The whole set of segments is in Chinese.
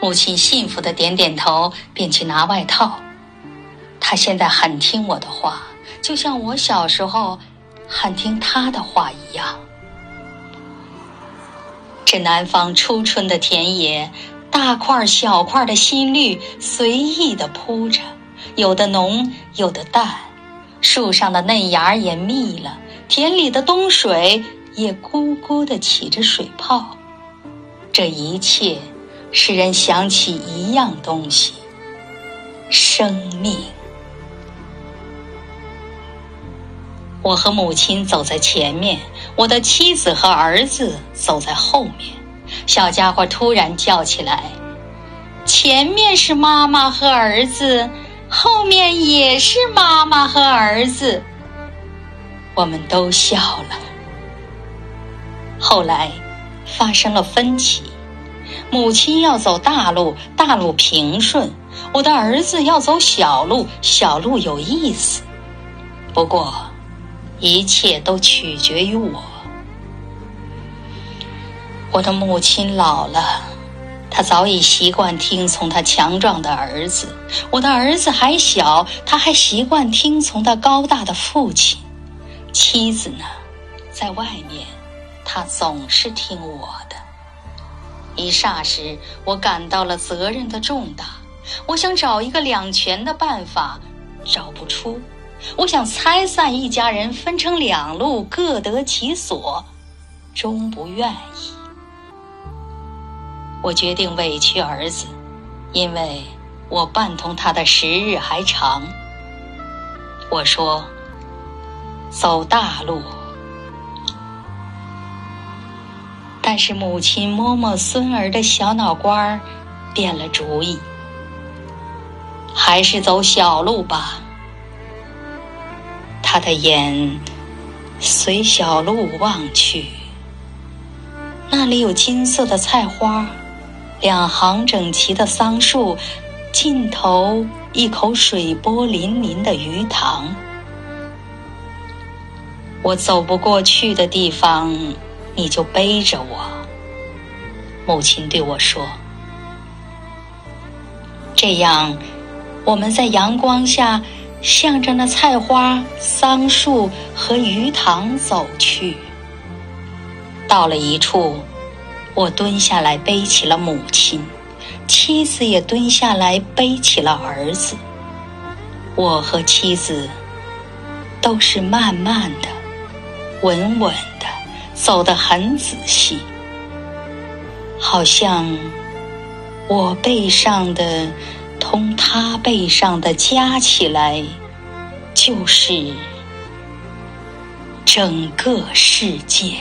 母亲幸福地点点头，便去拿外套。她现在很听我的话，就像我小时候很听她的话一样。这南方初春的田野，大块小块的新绿随意地铺着，有的浓，有的淡，树上的嫩芽也密了，田里的冬水也咕咕地起着水泡。这一切使人想起一样东西：生命。我和母亲走在前面，我的妻子和儿子走在后面。小家伙突然叫起来：前面是妈妈和儿子，后面也是妈妈和儿子。我们都笑了。后来发生了分歧，母亲要走大路，大路平顺；我的儿子要走小路，小路有意思。不过一切都取决于我。我的母亲老了，她早已习惯听从她强壮的儿子；我的儿子还小，他还习惯听从他高大的父亲。妻子呢，在外面，她总是听我的。一霎时，我感到了责任的重大。我想找一个两全的办法，找不出。我想拆散一家人，分成两路，各得其所，终不愿意。我决定委屈儿子，因为我伴同他的时日还长。我说：走大路。但是母亲摸摸孙儿的小脑瓜，变了主意：还是走小路吧。他的眼随小路望去，那里有金色的菜花，两行整齐的桑树，尽头一口水波粼粼的鱼塘。我走不过去的地方，你就背着我，母亲对我说。这样，我们在阳光下向着那菜花、桑树和鱼塘走去。到了一处，我蹲下来背起了母亲，妻子也蹲下来背起了儿子。我和妻子都是慢慢的、稳稳的，走得很仔细，好像我背上的同他背上的加起来，就是整个世界。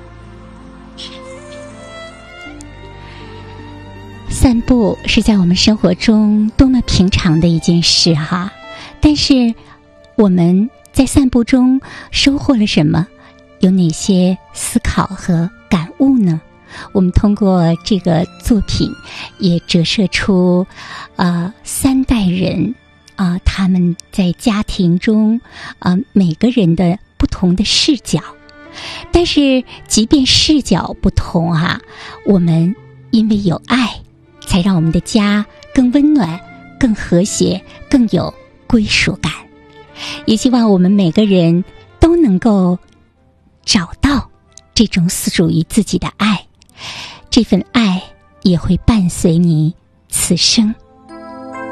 散步是在我们生活中多么平常的一件事哈，但是我们在散步中收获了什么？有哪些思考和感悟呢？我们通过这个作品也折射出三代人他们在家庭中每个人的不同的视角。但是即便视角不同我们因为有爱，才让我们的家更温暖、更和谐、更有归属感。也希望我们每个人都能够找到这种属于自己的爱，这份爱也会伴随你此生。